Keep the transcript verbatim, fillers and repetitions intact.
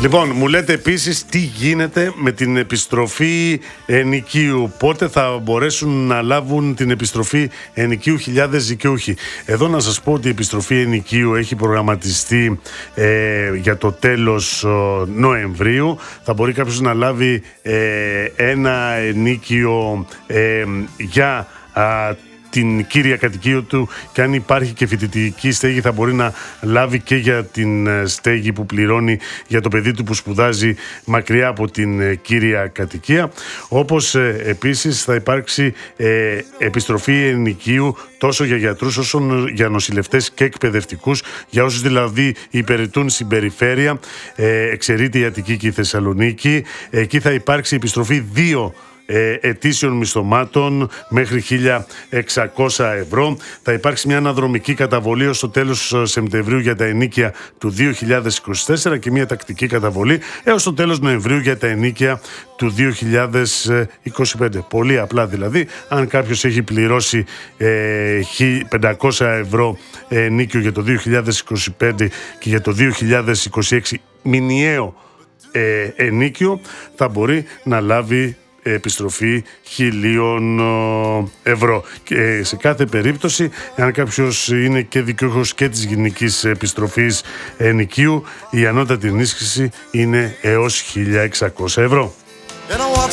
Λοιπόν, μου λέτε επίσης τι γίνεται με την επιστροφή ενοικίου. Πότε θα μπορέσουν να λάβουν την επιστροφή ενοικίου χιλιάδες δικαιούχοι. Εδώ να σας πω ότι η επιστροφή ενοικίου έχει προγραμματιστεί ε, για το τέλος ε, Νοεμβρίου. Θα μπορεί κάποιος να λάβει ε, ένα ενοίκιο ε, για α, την κύρια κατοικία του, και αν υπάρχει και φοιτητική στέγη θα μπορεί να λάβει και για την στέγη που πληρώνει για το παιδί του που σπουδάζει μακριά από την κύρια κατοικία. Όπως ε, επίσης θα υπάρξει ε, επιστροφή ενοικίου τόσο για γιατρούς όσο για νοσηλευτές και εκπαιδευτικούς, για όσους δηλαδή υπηρετούν στην περιφέρεια, ε, εξαιρείται η Αττική και η Θεσσαλονίκη. Εκεί θα υπάρξει επιστροφή δύο Ε, ετήσιων μισθωμάτων μέχρι χίλια εξακόσια ευρώ. Θα υπάρξει μια αναδρομική καταβολή ως το τέλος Σεπτεμβρίου για τα ενίκια του δύο χιλιάδες είκοσι τέσσερα και μια τακτική καταβολή έως το τέλος Νοεμβρίου για τα ενίκια του δύο χιλιάδες είκοσι πέντε. Πολύ απλά δηλαδή, αν κάποιος έχει πληρώσει ε, πεντακόσια ευρώ ενίκιο για το δύο χιλιάδες είκοσι πέντε και για το δύο χιλιάδες είκοσι έξι μηνιαίο ε, ενίκιο, θα μπορεί να λάβει επιστροφή χιλίων ευρώ. Και σε κάθε περίπτωση, αν κάποιος είναι και δικαιούχος και της γενικής επιστροφής ενοικίου, η ανώτατη ενίσχυση είναι έως χίλια εξακόσια ευρώ.